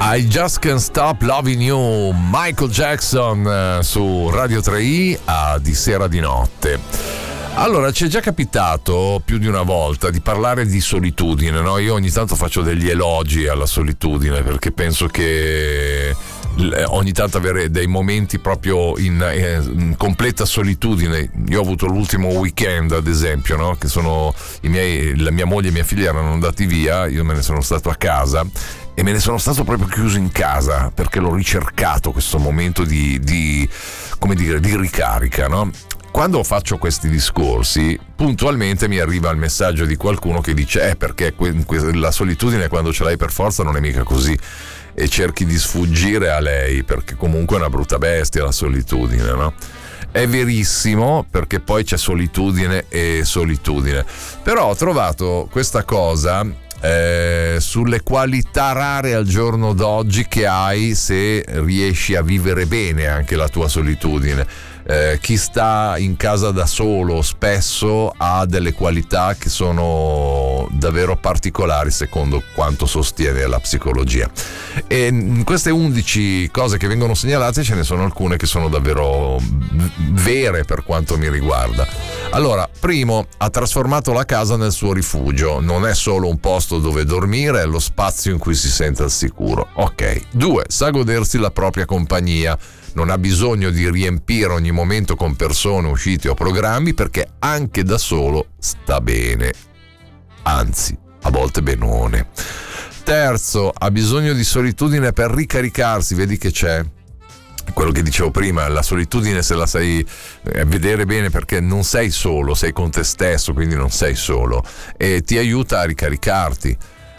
I Just Can't Stop Loving You, Michael Jackson su Radio 3i di sera di notte. Allora, ci è già capitato più di una volta di parlare di solitudine, no? Io ogni tanto faccio degli elogi alla solitudine perché penso che ogni tanto avere dei momenti proprio in completa solitudine. Io ho avuto l'ultimo weekend, ad esempio, no? Che la mia moglie e mia figlia erano andati via, io me ne sono stato a casa e me ne sono stato proprio chiuso in casa perché l'ho ricercato questo momento di ricarica, no? Quando faccio questi discorsi, puntualmente mi arriva il messaggio di qualcuno che dice perché la solitudine quando ce l'hai per forza non è mica così, e cerchi di sfuggire a lei perché comunque è una brutta bestia la solitudine, no? È verissimo, perché poi c'è solitudine e solitudine, però ho trovato questa cosa sulle qualità rare al giorno d'oggi che hai se riesci a vivere bene anche la tua solitudine. Chi sta in casa da solo spesso ha delle qualità che sono davvero particolari secondo quanto sostiene la psicologia, e in queste 11 cose che vengono segnalate ce ne sono alcune che sono davvero vere per quanto mi riguarda. Allora, primo, ha trasformato la casa nel suo rifugio, non è solo un posto dove dormire, è lo spazio in cui si sente al sicuro. Ok. 2, sa godersi la propria compagnia, non ha bisogno di riempire ogni momento con persone, uscite o programmi, perché anche da solo sta bene, anzi a volte benone. 3, ha bisogno di solitudine per ricaricarsi, vedi che c'è quello che dicevo prima, la solitudine se la sai vedere bene perché non sei solo, sei con te stesso, quindi non sei solo e ti aiuta a ricaricarti.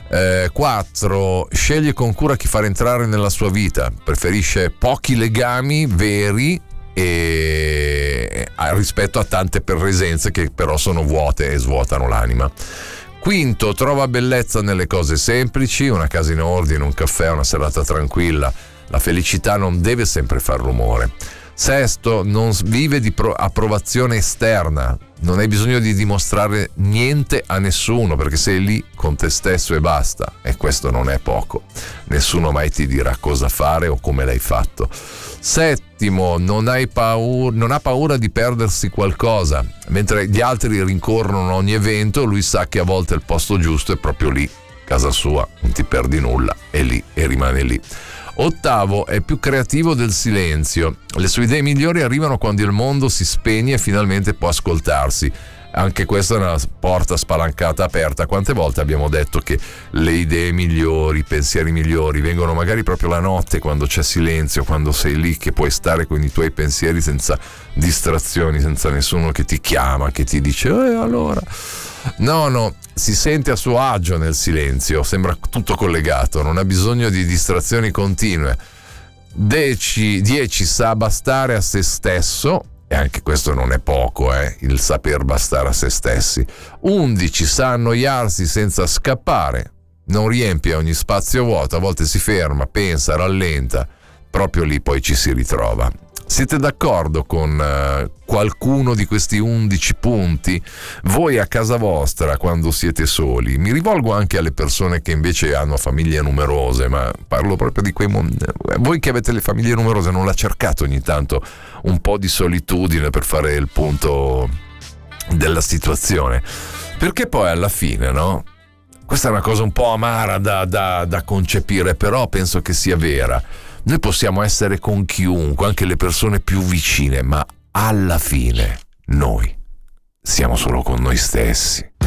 4, sceglie con cura chi far entrare nella sua vita, preferisce pochi legami veri rispetto a tante presenze che però sono vuote e svuotano l'anima. 5, trova bellezza nelle cose semplici, una casa in ordine, un caffè, una serata tranquilla. La felicità non deve sempre far rumore. 6, non vive di approvazione esterna, non hai bisogno di dimostrare niente a nessuno perché sei lì con te stesso e basta, e questo non è poco. Nessuno mai ti dirà cosa fare o come l'hai fatto. 7, non ha paura di perdersi qualcosa, mentre gli altri rincorrono ogni evento, lui sa che a volte il posto giusto è proprio lì, casa sua, non ti perdi nulla, è lì e rimane lì. 8, è più creativo del silenzio. Le sue idee migliori arrivano quando il mondo si spegne e finalmente può ascoltarsi. Anche questa è una porta spalancata aperta. Quante volte abbiamo detto che le idee migliori, i pensieri migliori vengono magari proprio la notte, quando c'è silenzio, quando sei lì che puoi stare con i tuoi pensieri senza distrazioni, senza nessuno che ti chiama, che ti dice allora. No, si sente a suo agio nel silenzio, sembra tutto collegato, non ha bisogno di distrazioni continue. 10, sa bastare a se stesso, e anche questo non è poco, il saper bastare a se stessi. 11, sa annoiarsi senza scappare, non riempie ogni spazio vuoto, a volte si ferma, pensa, rallenta, proprio lì poi ci si ritrova. Siete d'accordo con qualcuno di questi 11 punti? Voi a casa vostra quando siete soli, mi rivolgo anche alle persone che invece hanno famiglie numerose, ma parlo proprio di voi che avete le famiglie numerose, non l'ha cercato ogni tanto un po' di solitudine per fare il punto della situazione? Perché poi alla fine, no? Questa è una cosa un po' amara da concepire, però penso che sia vera. Noi possiamo essere con chiunque, anche le persone più vicine, ma alla fine noi siamo solo con noi stessi.